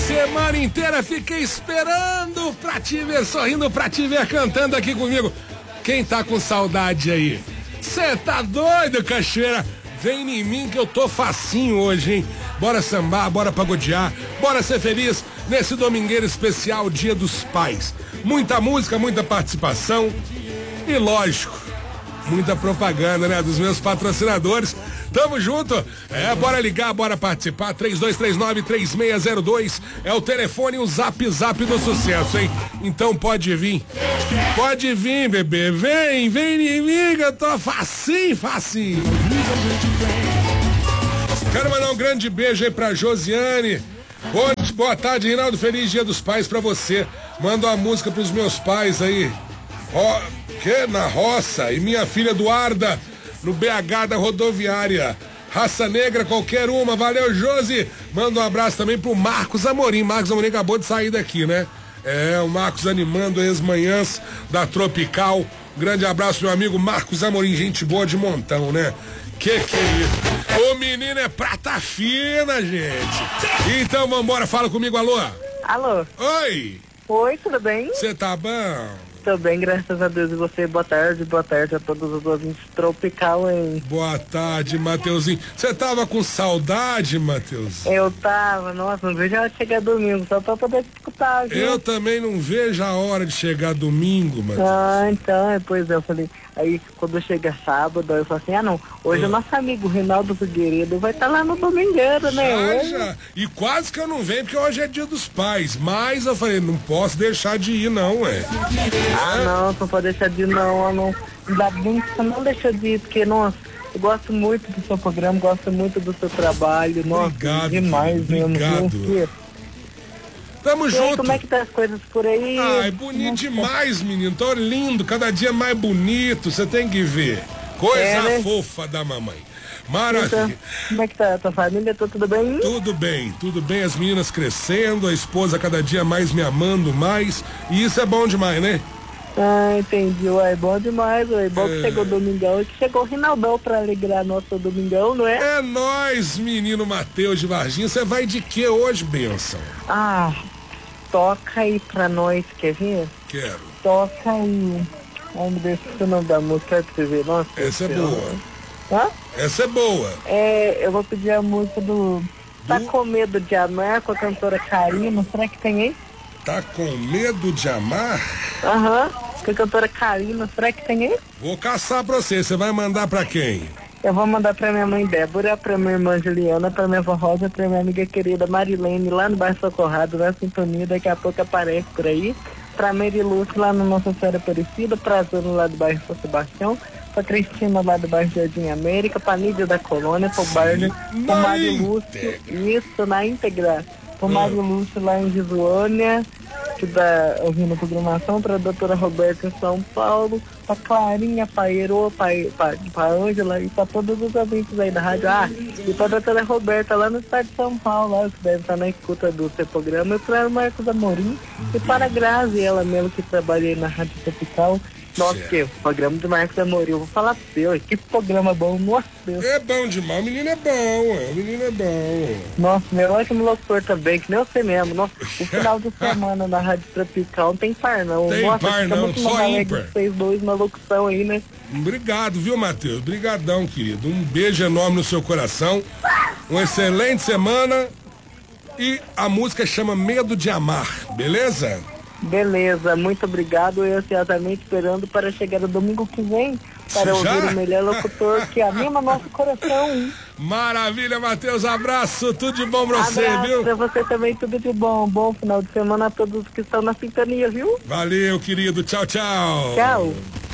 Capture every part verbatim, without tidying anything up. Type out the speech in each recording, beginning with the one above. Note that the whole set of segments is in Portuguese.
Semana inteira fiquei esperando pra te ver sorrindo, pra te ver cantando aqui comigo. Quem tá com saudade aí? Cê tá doido, cachoeira? Vem em mim que eu tô facinho hoje, hein? Bora sambar, bora pagodear, bora ser feliz nesse domingueiro especial Dia dos Pais. Muita música, muita participação e, lógico, muita propaganda, né? Dos meus patrocinadores. Tamo junto. É, bora ligar, bora participar. três dois três nove, três seis zero dois é o telefone e o zap zap do sucesso, hein? Então pode vir. Pode vir, bebê. Vem, vem em mim que eu tô facinho, facinho. Quero mandar um grande beijo aí pra Josiane. Boa, boa tarde, Reinaldo. Feliz Dia dos Pais pra você. Manda uma música pros meus pais aí. Ó, que? Na roça. E minha filha Eduarda, no B H da rodoviária. Raça Negra, qualquer uma. Valeu, Josi. Manda um abraço também pro Marcos Amorim. Marcos Amorim acabou de sair daqui, né? É, o Marcos animando as manhãs da Tropical. Grande abraço, meu amigo Marcos Amorim. Gente boa de montão, né? Que que é isso? O menino é prata fina, gente. Então vambora, fala comigo, alô. Alô. Oi. Oi, tudo bem? Você tá bom? Tô bem, graças a Deus. E você? Boa tarde, boa tarde a todos os ouvintes Tropical, hein? Boa tarde, Mateuzinho. Você tava com saudade, Mateus? Eu tava, nossa, não vejo a hora de chegar domingo, só pra poder escutar, viu? Eu também não vejo a hora de chegar domingo, Mateus. Ah, então, é, pois é, eu falei, aí quando chega sábado, eu falo assim, ah não, hoje ah. o nosso amigo Reinaldo Figueiredo vai estar tá lá no Domingueiro, né? Já, hoje? já. E quase que eu não venho, porque hoje é Dia dos Pais, mas eu falei, não posso deixar de ir não, ué. Ah, é? não, não pode deixar de ir não, não. Ainda bem que você não deixou de ir, porque, nossa, eu gosto muito do seu programa, gosto muito do seu trabalho, nossa, obrigado, demais filho, mesmo. Obrigado. Tamo e junto. aí, como é que tá as coisas por aí? Ai, bonito demais, menino. Tô lindo, cada dia mais bonito. Você tem que ver. Coisa é, né? Fofa da mamãe. Maravilha. Então, como é que tá a tua família? Tá tudo bem? Tudo bem, tudo bem. As meninas crescendo, a esposa cada dia mais me amando mais. E isso é bom demais, né? Ah, entendi. Ué, bom demais, ué. Bom é... que chegou o domingão e que chegou o Rinaldão pra alegrar nosso domingão, não é? É nóis, menino Matheus de Varginha. Você vai de que hoje, benção? Ah, toca aí pra nós, quer ver? Quero. Toca aí. Ai, me deixa o nome da música pra você ver. Nossa, essa é boa. Hã? Essa é boa. É, eu vou pedir a música do... do... Tá com medo de amar, com a cantora Karina. Será que tem aí? Tá com medo de amar? Aham, uhum. Com a cantora Karina. Será que tem aí? Vou caçar pra você. Você vai mandar pra quem? Eu vou mandar pra minha mãe Débora, pra minha irmã Juliana, pra minha avó Rosa, pra minha amiga querida Marilene, lá no bairro Socorrado, na Sintonia, daqui a pouco aparece por aí. Pra Mary Lúcia, lá no Nossa Senhora Aparecida, pra Zona, lá do bairro São Sebastião, pra Cristina, lá do bairro Jardim América, pra Nídia da Colônia, pro Barney, pro Mário Lúcio, isso, na íntegra, pro hum. Mário Lúcio, lá em Visuânia, que tá ouvindo a programação, pra doutora Roberta em São Paulo, pra Clarinha, pra Herô, pra, pra, pra Ângela e pra todos os ouvintes aí da rádio. Ah, e pra doutora Roberta lá no estado de São Paulo, lá, que deve estar na escuta do seu programa, e para o Marcos Amorim, e para a Grazi, ela mesmo que trabalha aí na Rádio Tropical. Nossa, que o programa do Marcos Amorim, eu vou falar pra você, que programa bom, nossa Deus. É bom demais, o menino é bom, o menino é bom. Nossa, meu ótimo locutor também, que nem você mesmo. Nossa, o final de semana na Rádio Tropical não tem par não. Tem nossa, par não, só ímpar. Vocês dois na locução aí, né? Obrigado, viu, Matheus? Obrigadão, querido. Um beijo enorme no seu coração. Uma excelente semana. E a música chama Medo de Amar, beleza? Beleza, muito obrigado. Eu ansiosamente esperando para chegar no domingo que vem para ouvir o melhor locutor que anima nosso coração. Maravilha, Matheus. Abraço, tudo de bom pra você, abraço viu? Pra você também, tudo de bom. Bom final de semana a todos que estão na sintonia, viu? Valeu, querido. Tchau, tchau. Tchau.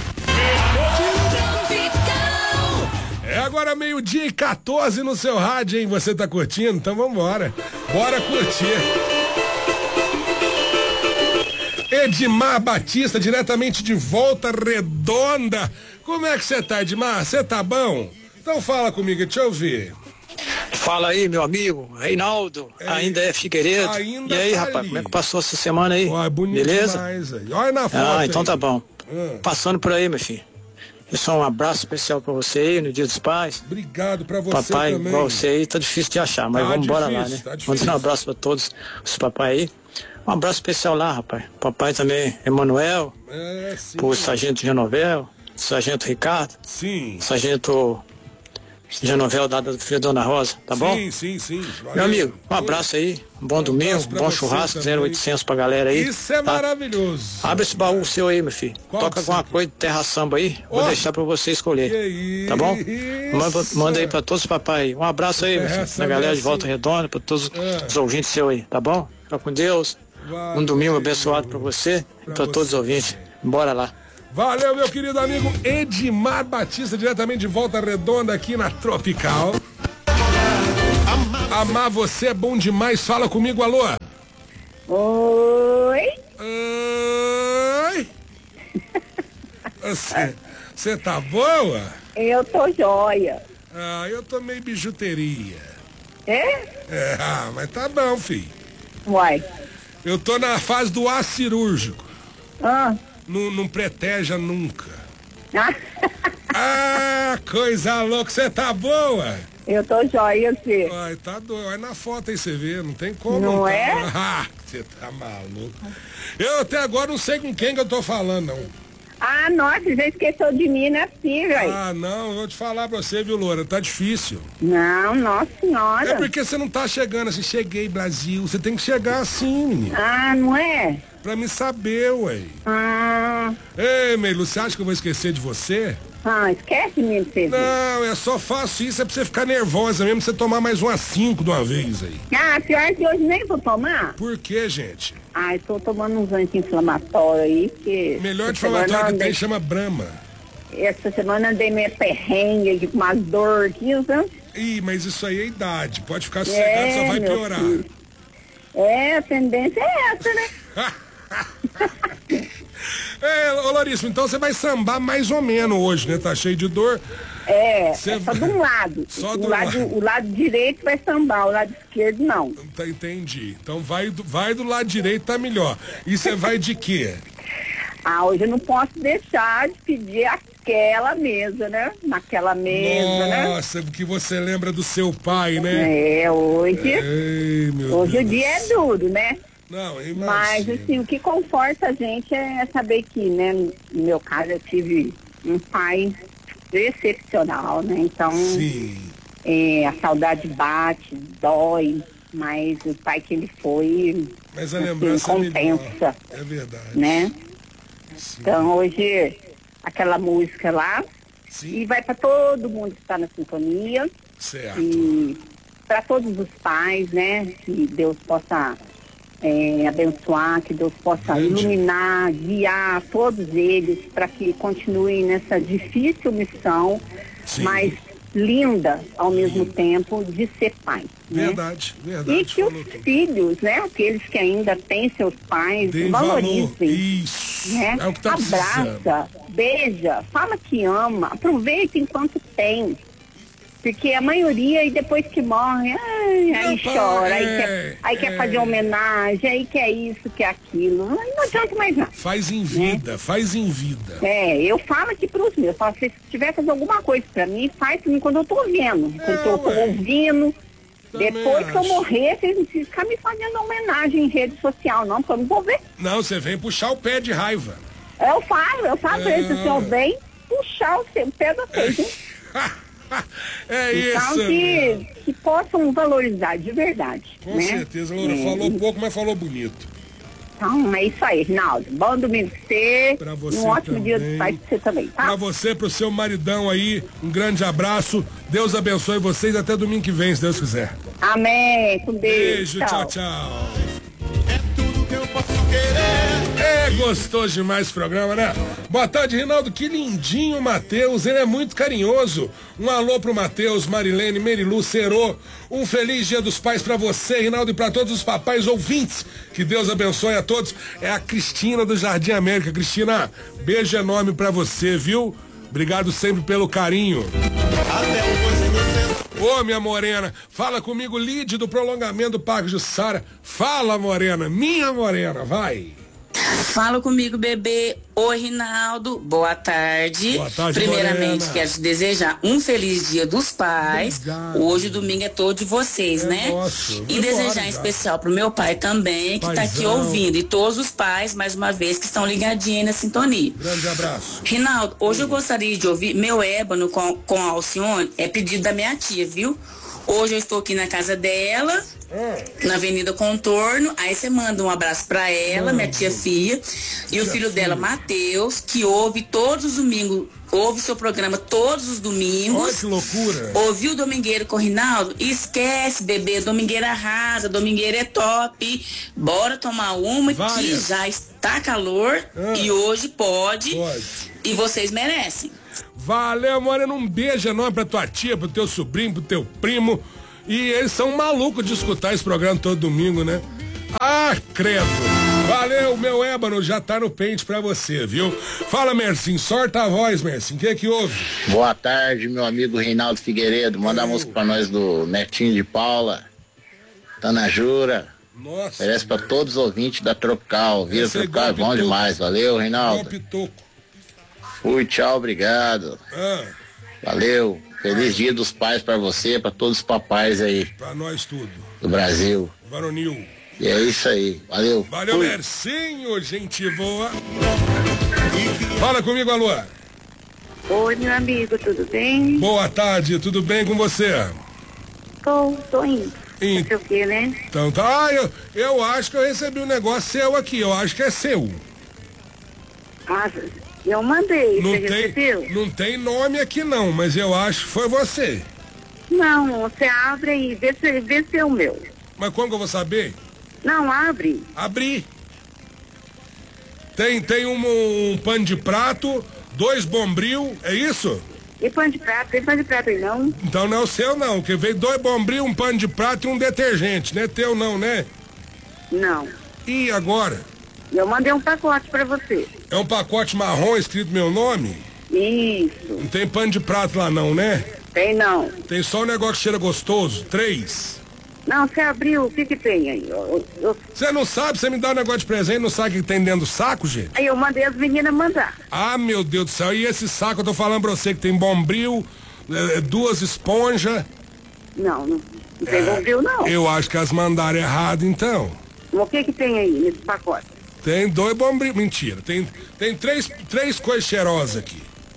É agora meio-dia e quatorze no seu rádio, hein? Você tá curtindo? Então vambora. Bora curtir. Edmar Batista, diretamente de Volta Redonda. Como é que você tá, Edmar? Você tá bom? Então fala comigo, deixa eu ver. Fala aí, meu amigo, Reinaldo, é, ainda é Figueiredo. Ainda e aí, tá rapaz, ali. Como é que passou essa semana aí? Ó, é bonito beleza? demais aí. Olha na foto. Ah, então aí. tá bom. Hum. Passando por aí, meu filho. Só um abraço especial pra você aí no Dia dos Pais. Obrigado pra você papai, também. Igual você aí, tá difícil de achar, mas tá vamos embora difícil, lá, né? Tá Mandando um abraço pra todos os papai aí. Um abraço especial lá, rapaz. Papai também, Emanuel. É, sim. Pro Sargento Genovel, Sargento Ricardo. Sim. Sargento Genovel da filha Dona Rosa, tá bom? Sim, sim, sim. Valeu. Meu amigo, um abraço aí. Um bom um domingo, bom churrasco, zero oitocentos pra galera aí. Isso é tá? maravilhoso. Abre esse baú seu aí, meu filho. Qual Toca alguma coisa de terra samba aí. Oh, vou deixar pra você escolher. Que tá bom? Isso. Manda, manda aí pra todos os papai. Um abraço aí, meu filho. Da galera de Volta Redonda, pra todos é. os ouvintes seus aí, tá bom? Fica com Deus. Valeu. Um domingo abençoado pra você pra e pra todos os ouvintes. Bora lá. Valeu, meu querido amigo Edmar Batista, diretamente de Volta Redonda aqui na Tropical. Amar você é bom demais. Fala comigo, alô. Oi. Oi. Você tá boa? Eu tô joia. Ah, eu tô meio bijuteria. É? É, ah, mas tá bom, filho. Uai. Eu tô na fase do ar cirúrgico. Ah. Não, não preteja nunca. Ah. Ah, coisa louca, você tá boa? Eu tô joia, você. Ai, tá doido. Olha na foto aí, você vê, não tem como. Não, não é? Tá... Ah, você tá maluco. Eu até agora não sei com quem que eu tô falando, não. Ah, nossa, já esqueceu de mim, não é possível. Ah, não, eu vou te falar pra você, viu, Loura, tá difícil. Não, nossa senhora. É porque você não tá chegando assim, cheguei, Brasil, você tem que chegar assim, menino. Ah, não é? Pra me saber, ué. Ah. Ei, Meilu, você acha que eu vou esquecer de você? Ah, esquece de mim, você. Não, é só faço isso, é pra você ficar nervosa mesmo, pra você tomar mais umas cinco de uma vez aí. Ah, pior que hoje nem vou tomar. Por quê, gente? Ah, eu tô tomando uns anti-inflamatórios aí, que... Melhor anti-inflamatório que andei... tem chama Brahma. Essa semana andei meio perrengue aqui, com umas dor aqui, sabe? Ih, mas isso aí é idade, pode ficar sossegado, é, só vai piorar. Filho. É, a tendência é essa, né? É, ô Larissa, então você vai sambar mais ou menos hoje, né? Tá cheio de dor. É, cê... é só de um lado. Só o do lado, lado. O lado direito vai sambar, o lado esquerdo não. Tá, entendi. Então vai do, vai do lado direito, tá melhor. E você vai de quê? Ah, hoje eu não posso deixar de pedir aquela mesa, né? Naquela mesa, Nossa, né? Nossa, porque você lembra do seu pai, né? É, hoje. Ei, meu hoje Deus. o dia é duro, né? Não, imagina. Mas, assim, o que conforta a gente é saber que, né, no meu caso, eu tive um pai excepcional, né? Então, Sim. É, a saudade bate, dói, mas o pai que ele foi, mas a assim, lembrança compensa. É, é verdade. Né? Sim. Então, hoje, aquela música lá, Sim. e vai para todo mundo que está na sintonia. Certo. E para todos os pais, né? Que Deus possa é, abençoar, que Deus possa Grande. iluminar, guiar todos eles para que continuem nessa difícil missão, Sim. mas linda ao mesmo Sim. tempo de ser pai. Verdade, né? verdade. E que os tudo. filhos, né? Aqueles que ainda têm seus pais, Dê valorizem. Valor. Isso. Né? É o que tá Abraça, precisando. beija, fala que ama, aproveita enquanto tem. Porque a maioria, e depois que morre, ai, aí Não, chora, é, aí, quer, aí é. quer fazer homenagem, aí quer isso, quer aquilo. Aí não adianta mais nada. Faz em vida, né? faz em vida. É, eu falo aqui pros meus, eu falo, se tiver fazer alguma coisa pra mim, faz pra mim quando eu tô vendo. Quando é, eu tô ué. ouvindo. Também depois acho. que eu morrer, vocês não precisam ficar me fazendo homenagem em rede social, não, porque eu não vou ver. Não, você vem puxar o pé de raiva. Eu falo, eu falo é. pra eles assim, eu venho puxar o pé da frente, hein? É então, isso. Que, que possam valorizar de verdade. Com né? certeza, Laura. É. Falou pouco, mas falou bonito. Então, é isso aí, Rinaldo. Bom domingo pra você. Pra você um ótimo também. dia dos pais pra você também, tá? Pra você, pro seu maridão aí, um grande abraço. Deus abençoe vocês até domingo que vem, se Deus quiser. Amém. Com Deus. Beijo, tchau, tchau. tchau. É tudo que eu posso querer. É gostoso demais esse programa, né? Boa tarde, Rinaldo. Que lindinho o Matheus. Ele é muito carinhoso. Um alô pro Matheus, Marilene, Merilu, Cerô. Um feliz dia dos pais pra você, Rinaldo, e pra todos os papais ouvintes. Que Deus abençoe a todos. É a Cristina do Jardim América. Cristina, beijo enorme pra você, viu? Obrigado sempre pelo carinho. Ô, oh, minha morena, fala comigo, Lide do prolongamento do Parque Jussara. Fala, morena, minha morena, vai. Fala comigo, bebê. Oi, Rinaldo. Boa tarde. Boa tarde, Primeiramente, Morena. quero te desejar um feliz dia dos pais. Obrigado. Hoje, o domingo, é todo de vocês, É né? nosso. E Vamos desejar embora, em já. especial pro meu pai também, que tá aqui Paizão. ouvindo. E todos os pais, mais uma vez, que estão ligadinhos aí na sintonia. Grande abraço. Rinaldo, hoje eu gostaria de ouvir Meu Ébano com, com a Alcione. É pedido da minha tia, viu? Hoje eu estou aqui na casa dela, na Avenida Contorno. Aí você manda um abraço pra ela, minha tia Fia, e o filho dela, Matheus, que ouve todos os domingos, ouve seu programa todos os domingos. Olha que loucura. Ouviu o Domingueiro com o Rinaldo? Esquece, bebê, Domingueiro arrasa, Domingueiro é top. Bora tomar uma Várias. que já está calor Ah. e hoje pode, Pode. e vocês merecem. Valeu, Morena, um beijo enorme pra tua tia, pro teu sobrinho, pro teu primo. E eles são malucos de escutar esse programa todo domingo, né? Ah, credo. Valeu, meu ébano, já tá no pente pra você, viu? Fala, Mercinho, sorta a voz, Mercinho, o que é que houve? Boa tarde, meu amigo Reinaldo Figueiredo. Manda a música pra nós do Netinho de Paula, Tanajura. Nossa. Oferece pra todos os ouvintes da Tropical. Vira Esse é Tropical, é igual bom pitoco. demais. Valeu, Reinaldo. Golpe toco. Fui, tchau, obrigado. Ah, Valeu. Feliz Dia dos Pais pra você, pra todos os papais aí pra nós tudo. do Brasil. Varonil. E é isso aí. Valeu. Valeu, Fui. Mercinho, gente boa. Fala comigo, alô. Oi, meu amigo, tudo bem? Boa tarde, tudo bem com você? Tô, tô indo. Ih. Não sei o que, né? Então tá, ah, eu, eu acho que eu recebi um negócio seu aqui, eu acho que é seu. Mas eu mandei, Não você tem, recebeu? não tem nome aqui não, mas eu acho que foi você. Não, você abre aí, vê se, vê se é o meu. Mas como que eu vou saber? Não, abre. Abri. Tem, tem um, um pano de prato, dois bombril, é isso? E pano de prato, tem pano de prato aí não? Então não é o seu não, que veio dois bombril, um pano de prato e um detergente, não é teu não, né? Não. E agora? Eu mandei um pacote pra você. É um pacote marrom escrito meu nome? Isso. Não tem pano de prato lá não, né? Tem não. Tem só um negócio que cheira gostoso, três. Não, você abriu, o que que tem aí? Eu, eu, Você não sabe, você me dá um negócio de presente, não sabe o que tem dentro do saco, gente? aí eu mandei as meninas mandar. Ah, meu Deus do céu, e esse saco, eu tô falando pra você que tem bombril, eh, duas esponjas. Não, não, não tem bombril não. Eu acho que as mandaram errado, então. O que que tem aí nesse pacote? Tem dois bombril, mentira, tem, tem três, três coisas cheirosas aqui.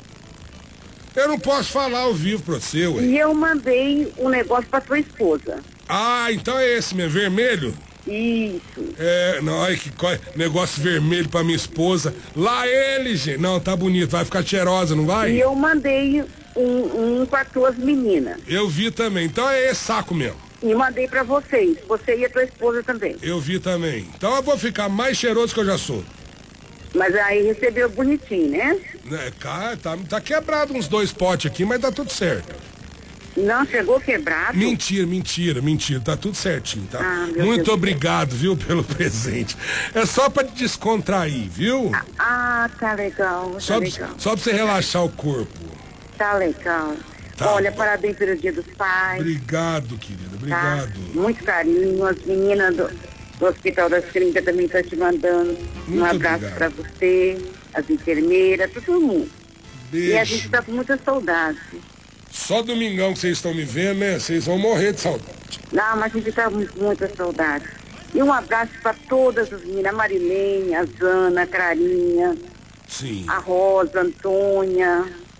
Eu não posso falar ao vivo pra você, ué. E eu mandei um negócio pra tua esposa. Ah, então é esse mesmo, vermelho? Isso. É, não, olha que coi- negócio vermelho pra minha esposa. Lá ele, gente. Não, tá bonito, vai ficar cheirosa, não vai? E eu mandei um, um pra tuas meninas. Eu vi também, então é esse saco mesmo. E mandei pra vocês. Você e a tua esposa também. Eu vi também. Então eu vou ficar mais cheiroso que eu já sou. Mas aí recebeu bonitinho, né? Né, cara, tá, tá quebrado uns dois potes aqui, mas tá tudo certo. Não chegou quebrado? Mentira, mentira, mentira. Tá tudo certinho, tá? Ah, meu Muito Deus. obrigado, viu, pelo presente. É só pra te descontrair, viu? Ah, tá legal, tá Só, legal. só pra você relaxar o corpo. Tá legal. Tá. Olha, parabéns pelo Dia dos Pais. Obrigado, querida, Tá? obrigado. Muito carinho. As meninas do, do Hospital das Clínicas também estão te mandando Muito um abraço obrigado. pra você, as enfermeiras, todo mundo. E a Beijo. gente tá com muita saudade. Só domingão que vocês estão me vendo, né? Vocês vão morrer de saudade. Não, mas a gente tá com muita saudade. E um abraço para todas as meninas, a Marilene, a Zana, a Clarinha, Sim. a Rosa, a Antônia,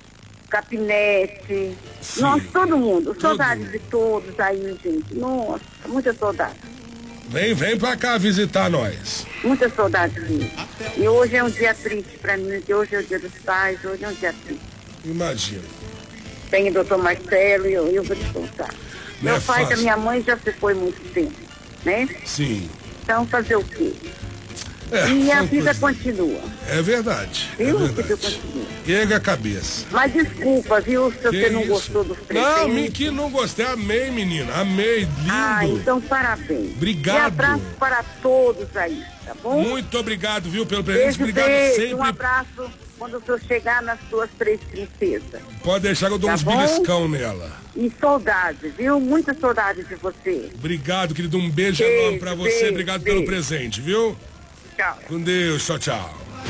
Capinete. Sim. Nossa, todo mundo. Todo Saudade mundo. de todos aí, gente. Nossa, muita saudade. Vem, vem pra cá visitar nós. Muita saudade mesmo. E hoje é um dia triste para mim, que hoje é o Dia dos Pais, hoje é um dia triste. Imagina. Tem o doutor Marcelo e eu, eu vou te contar. Não Meu é pai fácil. da minha mãe já se foi muito tempo, né? Sim. Então fazer o quê? É, E a são vida coisas- continua. É verdade. É Viu? A vida verdade. continua. Erga a cabeça. Mas desculpa, viu, se Que você não isso? gostou dos presentes. Não, me que não gostei. Amei, menina. Amei. Lindo. Ah, então parabéns. Obrigado. E abraço para todos aí, tá bom? Muito obrigado, viu, pelo presente. Beijo, Obrigado beijo. sempre. Um abraço quando eu chegar nas suas três princesas. Pode deixar que eu dou Tá uns bom? beliscão nela. E saudade, viu? Muita saudade de você. Obrigado, querido. Um beijo, Beijo, enorme pra você. beijo, Obrigado beijo. pelo presente, viu? tchau. Com Deus, tchau, tchau.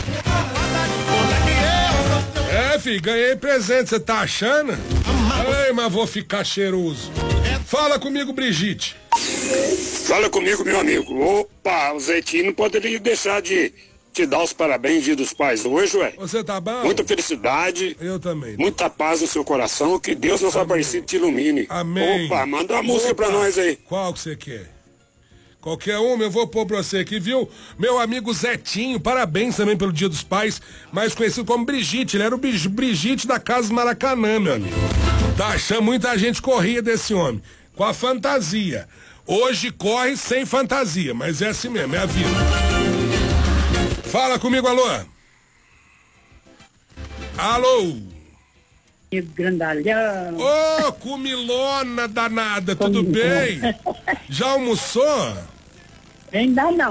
É, filho, ganhei presente, você tá achando? Ei, mas vou ficar cheiroso. Fala comigo, Brigitte. Fala comigo, meu amigo. Opa, o Zetinho não poderia deixar de te dar os parabéns, Dia dos Pais, hoje, ué. Você tá bom? Muita felicidade. Eu também. Muita paz no seu coração, que Deus, nosso Aparecido, te ilumine. Amém. Opa, manda uma Opa. música pra nós aí. Qual que você quer? Qualquer uma, eu vou pôr pra você aqui, viu? Meu amigo Zetinho, parabéns também pelo Dia dos Pais, mais conhecido como Brigitte. Ele era o Brigitte da Casa Maracanã, meu amigo. Tá achando, muita gente corria desse homem, com a fantasia. Hoje corre sem fantasia, mas é assim mesmo, é a vida. Fala comigo, alô. Alô. Grandalhão. Ô, oh, comilona danada, tudo bem? Já almoçou? Ainda não.